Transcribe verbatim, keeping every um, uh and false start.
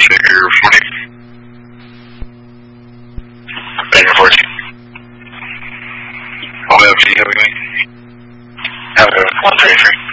figure forty. Figure fourteen. All the way up to you, have a good one. Have a good one. one thirty-three.